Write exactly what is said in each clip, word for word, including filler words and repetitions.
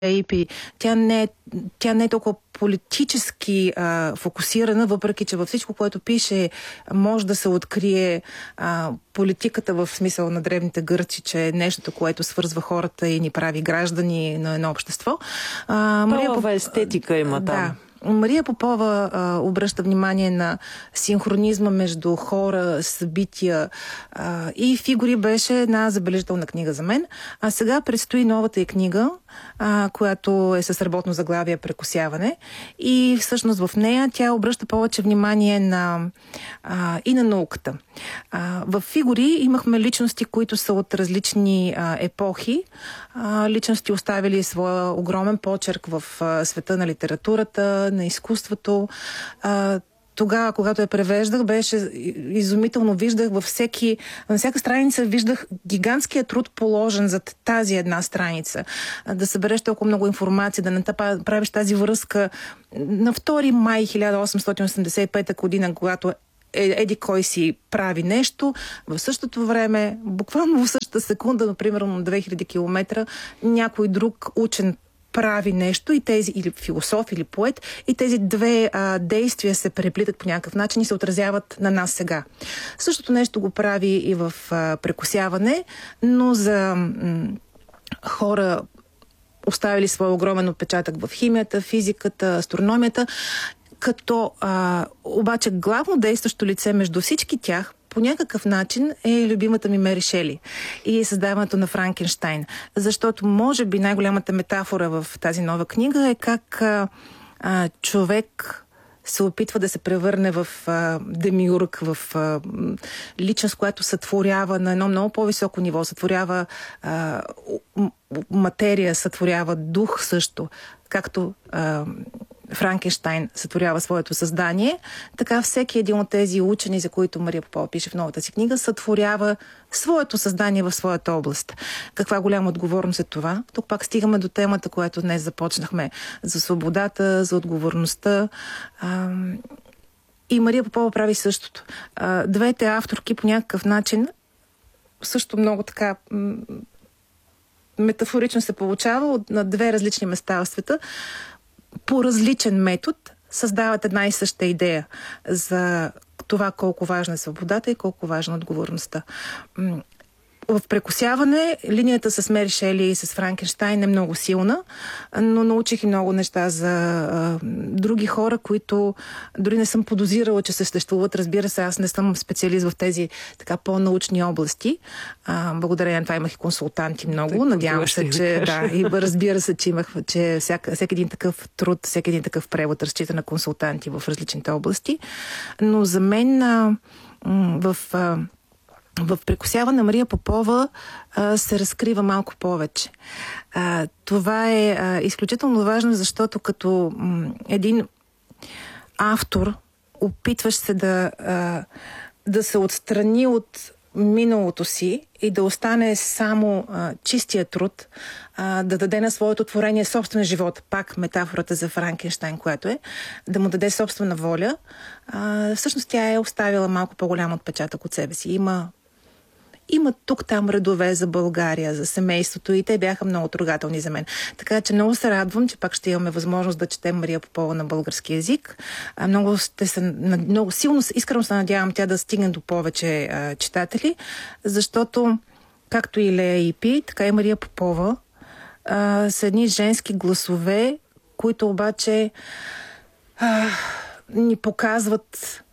ей пи, тя не е, тя не е толкова политически а, фокусирана, въпреки че във всичко, което пише, може да се открие а, политиката в смисъл на древните гърци, че е нещото, което свързва хората и ни прави граждани на едно общество. А, Мария Поп... естетика има там. Да. Мария Попова а, обръща внимание на синхронизма между хора, събития а, и фигури. Беше една забележителна книга за мен. А сега предстои новата й книга, а, която е с работно заглавие "Прекосяване". И всъщност в нея тя обръща повече внимание на, а, и на науката. А, в фигури имахме личности, които са от различни а, епохи. А, личности оставили своя огромен почерк в а, света на литературата, на изкуството. А, тогава, когато я превеждах, беше изумително. Виждах във всеки, на всяка страница виждах гигантския труд положен зад тази една страница. Да събереш толкова много информация, да не правиш тази връзка. На втори май хиляда осемстотин осемдесет и пета година, когато еди кой си прави нещо, в същото време, буквално в същата секунда, например на две хиляди километра, някой друг учен прави нещо, и тези, или философ, или поет, и тези две а, действия се преплитат по някакъв начин и се отразяват на нас сега. Същото нещо го прави и в а, "Прекосяване", но за м- хора, оставили своя огромен отпечатък в химията, физиката, астрономията, като а, обаче главно действащо лице между всички тях по някакъв начин е любимата ми Мери Шели и създаването на Франкенщайн. Защото може би най-голямата метафора в тази нова книга е как а, а, човек се опитва да се превърне в а, демиург, в а, личност, която сътворява на едно много по-високо ниво, сътворява а, материя, сътворява дух също, както а, Франкенщайн сътворява своето създание, така всеки един от тези учени, за които Мария Попова пише в новата си книга, сътворява своето създание в своята област. Каква голяма отговорност е това? Тук пак стигаме до темата, която днес започнахме, за свободата, за отговорността. И Мария Попова прави същото. Двете авторки по някакъв начин също много така метафорично се получава на две различни места в света, по различен метод създават една и съща идея за това колко важна е свободата и колко важна е отговорността. В "Прекосяване" линията с Мери Шели и с Франкенщайн е много силна, но научих и много неща за а, други хора, които дори не съм подозирала, че съществуват. Разбира се, аз не съм специалист в тези така по-научни области. А, благодарение на това имах и консултанти много. Так, Надявам се, че да, и разбира се, че имах, че всяка, всеки един такъв труд, всеки един такъв превод разчита на консултанти в различните области. Но за мен а, в а, В "Прекосяване" Мария Попова а, се разкрива малко повече. А, това е а, изключително важно, защото като м, един автор опитваш се да, а, да се отстрани от миналото си и да остане само а, чистия труд, а, да даде на своето творение собствен живот. Пак метафората за Франкенщайн, която е, да му даде собствена воля. А, всъщност тя е оставила малко по-голям отпечатък от себе си. Има Има тук-там редове за България, за семейството, и те бяха много трогателни за мен. Така че много се радвам, че пак ще имаме възможност да четем Мария Попова на български език. Много, ще се, много силно, искрено се надявам тя да стигне до повече а, читатели, защото както и Лея Ипи, така и Мария Попова а, са едни женски гласове, които обаче а, ни показват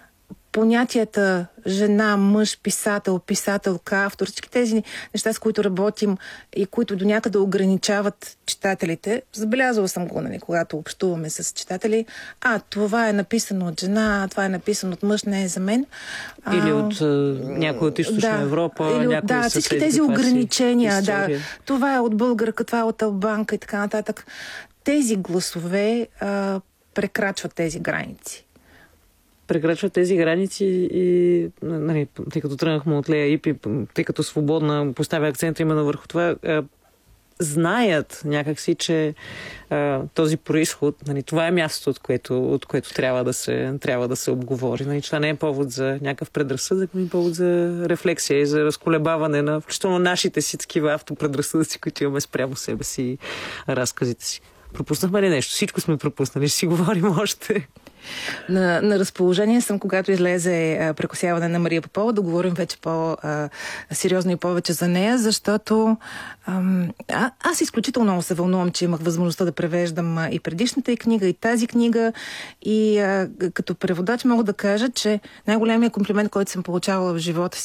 понятията жена, мъж, писател, писателка, автор, всички тези неща, с които работим и които до някъде ограничават читателите. Забелязала съм го, нали, когато общуваме с читатели. А, това е написано от жена, това е написано от мъж, не е за мен. Или от а, някой от Източна да, Европа, или, някой да, с всички тези ограничения. Да, история. това е от българка, това е от албанка и така нататък. Тези гласове а, прекрачват тези граници. прекрачват тези граници и, нали, тъй като тръгнахме от Лея Ипи, тъй като свободна поставя акцент именно върху това, знаят някакси, че а, този происход, нали, това е мястото, от което, от което трябва, да се, трябва да се обговори. Нали, това не е повод за някакъв предразсъдък, но е повод за рефлексия и за разколебаване на включително нашите си такива автопредразсъдъци, които имаме спрямо себе си и разказите си. Пропуснахме ли нещо? Всичко сме пропуснали. Ще си говорим още. На, на разположение съм, когато излезе а, прекосяване на Мария Попова, да говорим вече по-сериозно и повече за нея, защото ам, а, аз изключително много се вълнувам, че имах възможността да превеждам а, и предишната и книга, и тази книга. И а, като преводач мога да кажа, че най-големият комплимент, който съм получавала в живота си,